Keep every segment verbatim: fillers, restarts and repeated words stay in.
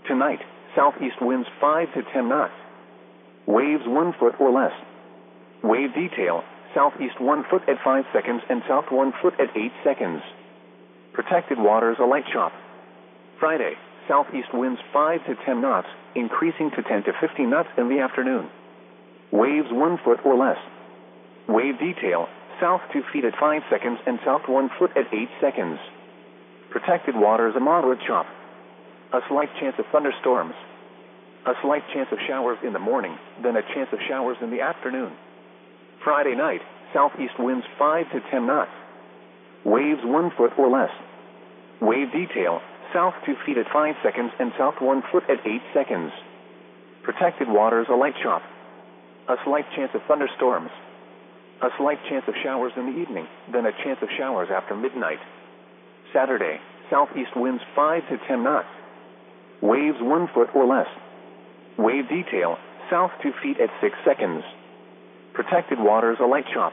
Tonight, southeast winds five to ten knots. Waves one foot or less. Wave detail, southeast one foot at five seconds and south one foot at eight seconds. Protected waters a light chop. Friday, southeast winds five to ten knots, increasing to ten to fifteen knots in the afternoon. Waves one foot or less. Wave detail, south two feet at five seconds and south one foot at eight seconds. Protected waters a moderate chop. A slight chance of thunderstorms. A slight chance of showers in the morning, then a chance of showers in the afternoon. Friday night, southeast winds five to ten knots. Waves one foot or less. Wave detail, south two feet at five seconds and south one foot at eight seconds. Protected waters a light chop. A slight chance of thunderstorms. A slight chance of showers in the evening, then a chance of showers after midnight. Saturday, southeast winds five to ten knots. Waves one foot or less. Wave detail, south two feet at six seconds. Protected waters a light chop.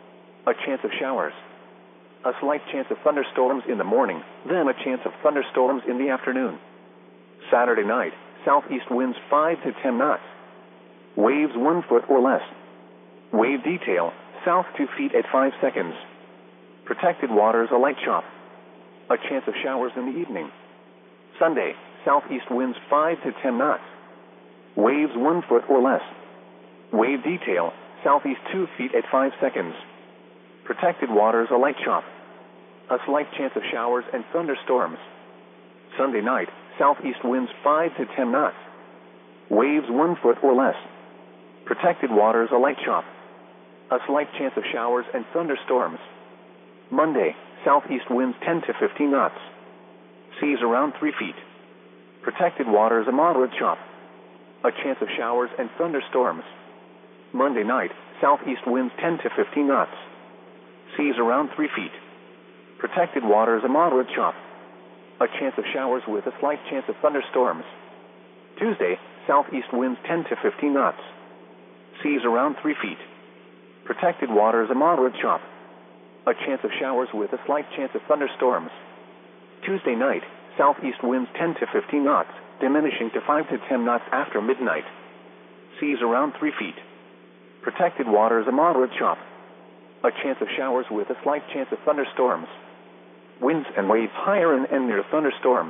A chance of showers. A slight chance of thunderstorms in the morning, then a chance of thunderstorms in the afternoon. Saturday night, southeast winds five to ten knots. Waves one foot or less. Wave detail, south two feet at five seconds. Protected waters a light chop. A chance of showers in the evening. Sunday, southeast winds five to ten knots. Waves one foot or less. Wave detail, southeast two feet at five seconds. Protected waters a light chop. A slight chance of showers and thunderstorms. Sunday night, southeast winds five to ten knots. Waves one foot or less. Protected waters a light chop. A slight chance of showers and thunderstorms. Monday, southeast winds ten to fifteen knots. Seas around three feet. Protected waters a moderate chop. A chance of showers and thunderstorms. Monday night, southeast winds ten to fifteen knots. Seas around three feet. Protected waters a moderate chop. A chance of showers with a slight chance of thunderstorms. Tuesday, southeast winds ten to fifteen knots. Seas around three feet. Protected waters a moderate chop. A chance of showers with a slight chance of thunderstorms. Tuesday night, southeast winds ten to fifteen knots, diminishing to five to ten knots after midnight. Seas around three feet. Protected waters a moderate chop. A chance of showers with a slight chance of thunderstorms. Winds and waves higher and, and near thunderstorms.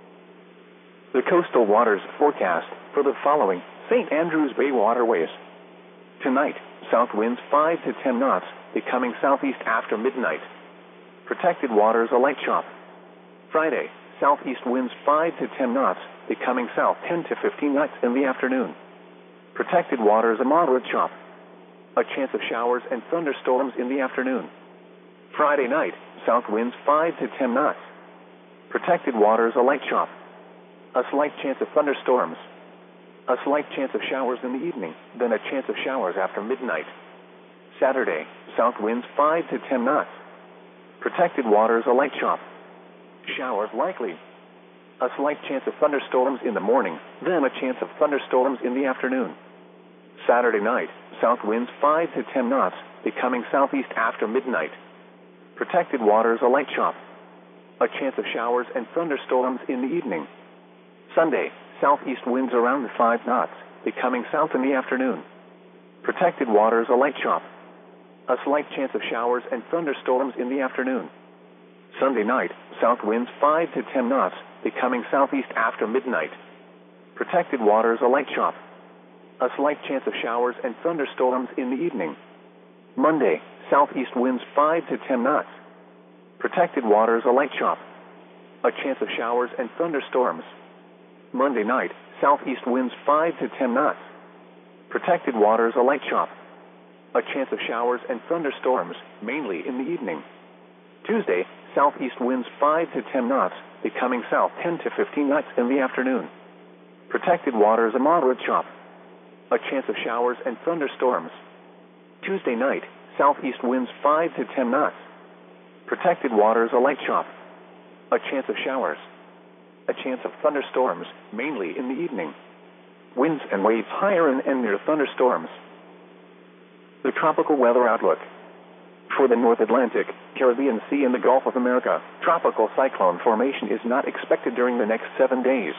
The coastal waters forecast for the following Saint Andrews Bay waterways. Tonight, south winds five to ten knots, becoming southeast after midnight. Protected waters a light chop. Friday, southeast winds five to ten knots, becoming south ten to fifteen knots in the afternoon. Protected waters a moderate chop. A chance of showers and thunderstorms in the afternoon. Friday night, south winds five to ten knots. Protected waters a light chop. A slight chance of thunderstorms. A slight chance of showers in the evening, then a chance of showers after midnight. Saturday, south winds five to ten knots. Protected waters a light chop. Showers likely. A slight chance of thunderstorms in the morning, then a chance of thunderstorms in the afternoon. Saturday night, south winds five to ten knots, becoming southeast after midnight. Protected waters a light chop. A chance of showers and thunderstorms in the evening. Sunday, southeast winds around five knots, becoming south in the afternoon. Protected waters a light chop. A slight chance of showers and thunderstorms in the afternoon. Sunday night, south winds five to ten knots, becoming southeast after midnight. Protected waters a light chop. A slight chance of showers and thunderstorms in the evening. Monday, southeast winds five to ten knots. Protected waters a light chop. A chance of showers and thunderstorms. Monday night, southeast winds five to ten knots. Protected waters a light chop. A chance of showers and thunderstorms, mainly in the evening. Tuesday, southeast winds five to ten knots, becoming south ten to fifteen knots in the afternoon. Protected waters a moderate chop. A chance of showers and thunderstorms. Tuesday night, southeast winds five to ten knots. Protected waters a light chop. A chance of showers. A chance of thunderstorms, mainly in the evening. Winds and waves higher and, and near thunderstorms. The tropical weather outlook. For the North Atlantic, Caribbean Sea and the Gulf of America, tropical cyclone formation is not expected during the next seven days.